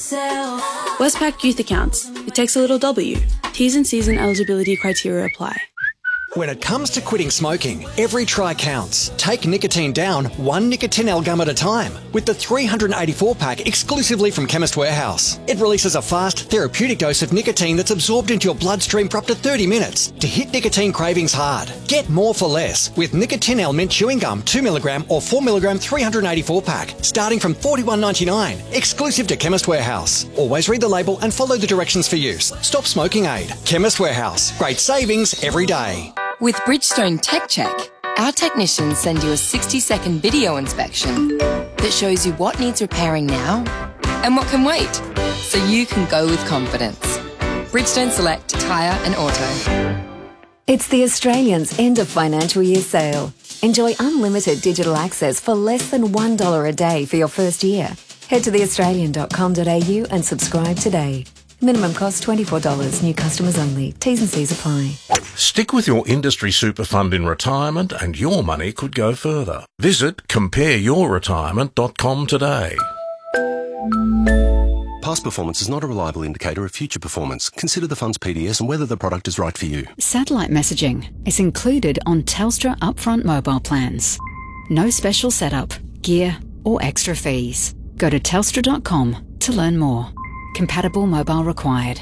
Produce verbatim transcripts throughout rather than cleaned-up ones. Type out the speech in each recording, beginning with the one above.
yourself. Westpac Youth Accounts. It takes a little W. T's and C's and eligibility criteria apply. When it comes to quitting smoking, every try counts. Take nicotine down one Nicotinell gum at a time with the three hundred eighty-four pack exclusively from Chemist Warehouse. It releases a fast, therapeutic dose of nicotine that's absorbed into your bloodstream for up to thirty minutes to hit nicotine cravings hard. Get more for less with Nicotinell mint chewing gum two milligram or four milligram three hundred eighty-four pack starting from forty-one ninety-nine, exclusive to Chemist Warehouse. Always read the label and follow the directions for use. Stop smoking aid. Chemist Warehouse. Great savings every day. With Bridgestone Tech Check, our technicians send you a sixty second video inspection that shows you what needs repairing now and what can wait, so you can go with confidence. Bridgestone Select Tyre and Auto. It's the Australians' end of financial year sale. Enjoy unlimited digital access for less than one dollar a day for your first year. Head to the australian dot com dot a u and subscribe today. Minimum cost twenty-four dollars. New customers only. T's and C's apply. Stick with your industry super fund in retirement and your money could go further. Visit compare your retirement dot com today. Past performance is not a reliable indicator of future performance. Consider the fund's P D S and whether the product is right for you. Satellite messaging is included on Telstra upfront mobile plans. No special setup, gear or extra fees. Go to telstra dot com to learn more. Compatible mobile required.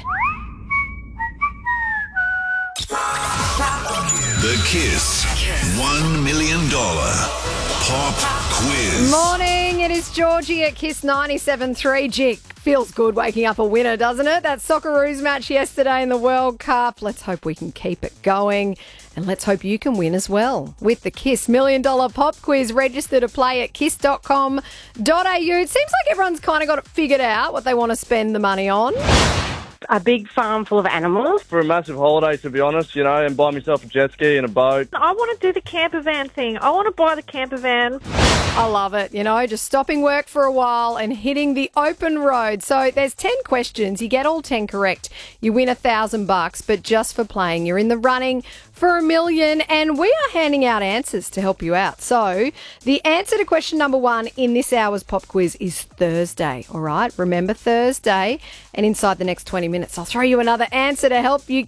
The Kiss one million dollars Pop Quiz. Morning, it is Georgie at Kiss ninety-seven point three. Jick, feels good waking up a winner, doesn't it? That Socceroos match yesterday in the World Cup. Let's hope we can keep it going. And let's hope you can win as well with the Kiss Million Dollar Pop Quiz. Register to play at kiss dot com dot a u. It seems like everyone's kind of got it figured out what they want to spend the money on. A big farm full of animals. For a massive holiday, to be honest, you know, and buy myself a jet ski and a boat. I want to do the camper van thing. I want to buy the camper van. I love it, you know, just stopping work for a while and hitting the open road. So there's ten questions. You get all ten correct. You win a thousand bucks, but just for playing, you're in the running for a million, and we are handing out answers to help you out. So the answer to question number one in this hour's pop quiz is Thursday, all right? Remember Thursday, and inside the next twenty minutes, I'll throw you another answer to help you